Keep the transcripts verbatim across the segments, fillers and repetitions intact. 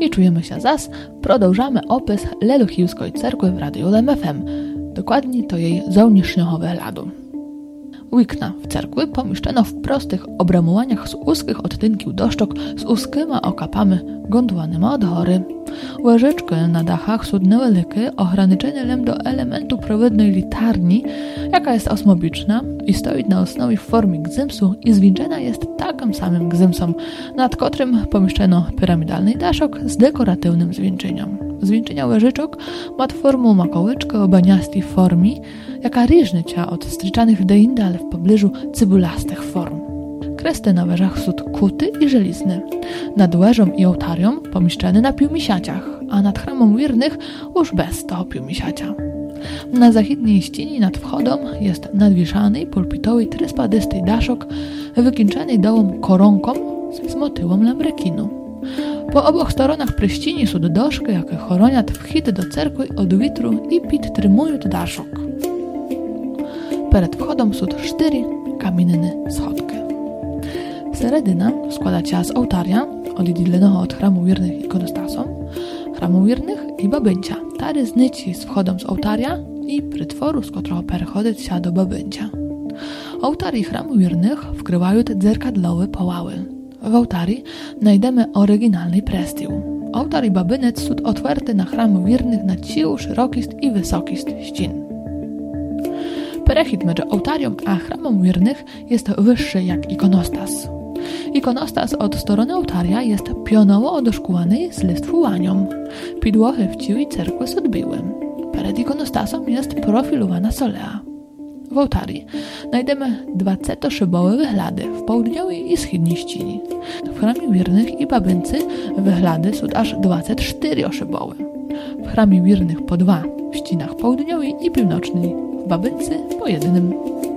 i czujemy się zas, продовжamy opis Лелухівської церкви w Radiu L M F M, dokładnie to jej zownierzchniowe ladu. Wikna w cerkwy pomieszczono w prostych obramowaniach z узких odtynków doszczok z узкими okapami gondłanymi od hory. Łyżeczki na dachach są niewielkie, ograniczone do elementu prowodnej litarni, jaka jest osmobiczna i stoi na osnowie w formie gzymsu i zwieńczona jest takim samym gzymsem, nad którym pomieszczono piramidalny daszok z dekoratywnym zwieńczeniem. Zwieńczenia łyżeczek ma formę makołyczka o baniastej formie, jaka różni się od stryczanych deinde, ale w pobliżu cybulastych form. Kresty na wieżach są kuty i żelizny. Nad łyżą i ołtarią pomieszczone na piłmisiaciach, a nad chramą wiernych już bez toho piłmisiacia. Na zachodniej ścianie nad wchodem jest nadwieszany pulpitowy tryspadysty daszok wykończony dołą koronką z motyłem lambrekinu. Po obu stronach pryścini są doszki, jakie chronią wchód do cerkwy od witru i podtrzymują daszok. Przed wchodem są cztery kamienne schodki. Seredyna składa się z ołtarza, oddzielonego od chramu wiernych ikonostasom, chramu wiernych i babyncia, tary znyci z wchodem z ołtarza i prytworu, z którego przechodzić się do babyncia. Ołtar i chramu wiernych wkrywają dzerkadlowe połały. W ołtari znajdziemy oryginalny prestył. Ołtar i babynec są otwarte na chramu wiernych na siłę szerokist i wysokist ścian. Perechid między ołtarią a chramą wiernych jest wyższy jak ikonostas. Ikonostas od strony ołtarza jest pionowo odoszkowany z listwowaniem. Podłogi w całej cerkwi są odbiły. Przed ikonostasem jest profilowana solea. W ołtari znajdziemy dwudziestoszybowe wychlady w południowej i wschodniej ścianie. W chramie wiernych i babyncy wychlady są aż dwudziestoczteroszybowe. W chramie wiernych po dwa w ścianach południowej i północnej, w babyncy po jednym.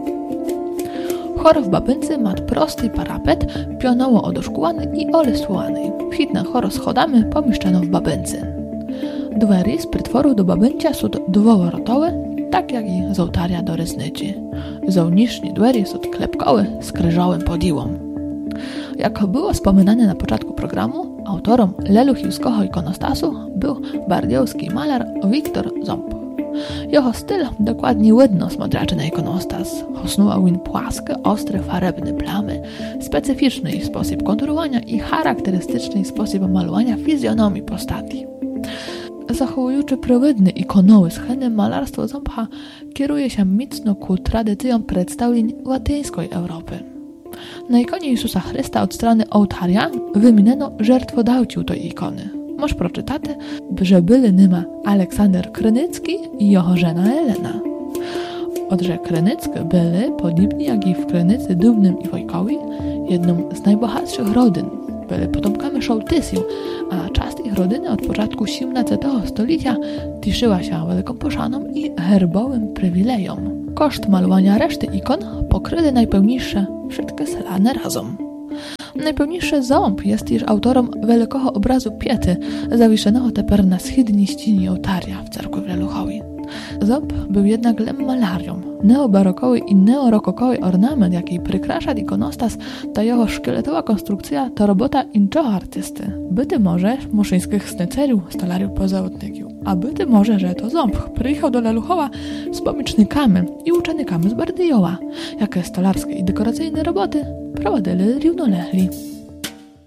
Chor w babyncy ma prosty parapet, pionowo odoszkowany i olesłowany. Wchód na chor schodami pomieszczono w babyncy. Dwery z prytworu do babyncia są dwuworotowe, tak jak i z ołtarza do ryznyci. Zewnętrzne dwery są klepkowe z kryżowym podiłą. Jak było wspominane na początku programu, autorem Leluchівського ikonostasu był bardiowski malarz Wiktor Ząb. Jego styl dokładnie widno smodraczy na ikonostas. Hosnuwał on płaskie, ostre, farebne plamy, specyficzny sposób konturowania i charakterystyczny sposób malowania fizjonomii postaci. Zachowujący prowidny ikonowy scheny, malarstwo Ząbka kieruje się mocno ku tradycjom przedstawień łatyńskiej Europy. Na ikonie Jezusa Chrysta od strony ołtarza wymieniono żertwodawców tej ikony. Możesz przeczytać, że byli nima Aleksander Krynicki i jego żona Elena. Odże Krynickie byli, podobnie jak i w Krynicy Dubnym i Wojkowi, jedną z najbogatszych rodzin. Byli potomkami sołtysów, a część ich rodziny od początku siedemnastego stulecia cieszyła się wielką poszaną i herbowym przywilejom. Koszt malowania reszty ikon pokryli najpełniejsze wszystkie selane razem. Najpełniejszy Ząb jest też autorem wielkiego obrazu Piety, zawieszonego teraz na wschodniej ścianie ołtarza w cerkwi w Leluchowie. Ząb był jednak lem malarią. Neobarokowy i neorokokowy ornament, jaki przykrasza ikonostas, ta jego szkieletowa konstrukcja to robota inczego artysty. Byty może muszyńskich snecerów, stolariów pozałotników, a byty może, że to Ząb przyjechał do Leluchowa z pomycznikami i uczennikami z Bardyjowa, jakie stolarskie i dekoracyjne roboty prowadzili równolegle.